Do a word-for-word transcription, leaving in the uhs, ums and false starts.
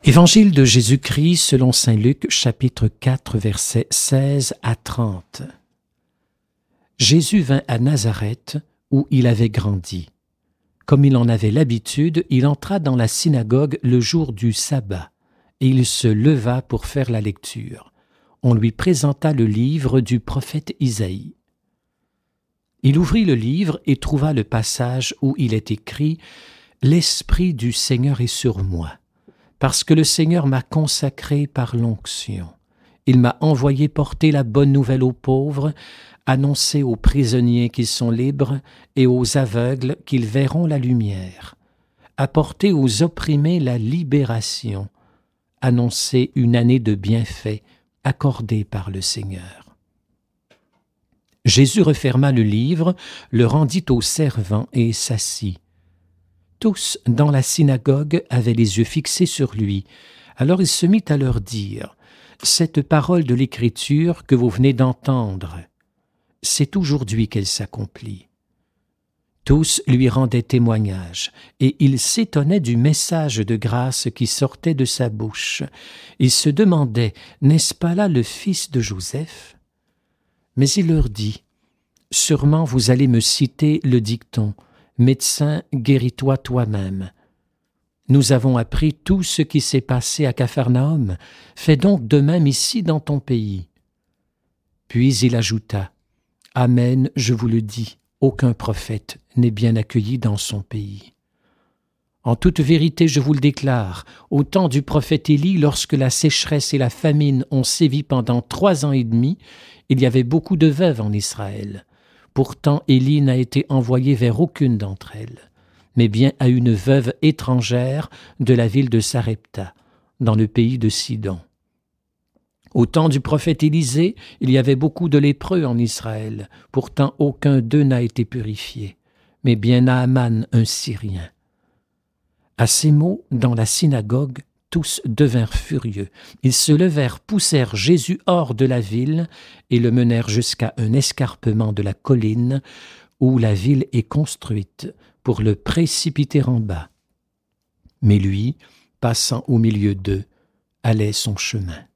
Évangile de Jésus-Christ selon saint Luc, chapitre quatre, versets seize à trente. Jésus vint à Nazareth, où il avait grandi. Comme il en avait l'habitude, il entra dans la synagogue le jour du sabbat, et il se leva pour faire la lecture. On lui présenta le livre du prophète Isaïe. Il ouvrit le livre et trouva le passage où il est écrit « L'Esprit du Seigneur est sur moi ». Parce que le Seigneur m'a consacré par l'onction. Il m'a envoyé porter la bonne nouvelle aux pauvres, annoncer aux prisonniers qu'ils sont libres et aux aveugles qu'ils verront la lumière, apporter aux opprimés la libération, annoncer une année de bienfaits accordée par le Seigneur. Jésus referma le livre, le rendit aux servants et s'assit. Tous dans la synagogue avaient les yeux fixés sur lui. Alors il se mit à leur dire « Cette parole de l'Écriture que vous venez d'entendre, c'est aujourd'hui qu'elle s'accomplit. » Tous lui rendaient témoignage, et ils s'étonnaient du message de grâce qui sortait de sa bouche. Ils se demandaient « N'est-ce pas là le fils de Joseph ?» Mais il leur dit « Sûrement vous allez me citer le dicton « Médecin, guéris-toi toi-même. » Nous avons appris tout ce qui s'est passé à Capharnaüm. Fais donc de même ici dans ton pays. Puis il ajouta, « Amen, je vous le dis, aucun prophète n'est bien accueilli dans son pays. En toute vérité, je vous le déclare, au temps du prophète Élie, lorsque la sécheresse et la famine ont sévi pendant trois ans et demi, il y avait beaucoup de veuves en Israël. Pourtant, Élie n'a été envoyé vers aucune d'entre elles, mais bien à une veuve étrangère de la ville de Sarepta, dans le pays de Sidon. Au temps du prophète Élisée, il y avait beaucoup de lépreux en Israël. Pourtant, aucun d'eux n'a été purifié, mais bien Naaman, un Syrien. À ces mots, dans la synagogue, tous devinrent furieux. Ils se levèrent, poussèrent Jésus hors de la ville et le menèrent jusqu'à un escarpement de la colline où la ville est construite pour le précipiter en bas. Mais lui, passant au milieu d'eux, allait son chemin.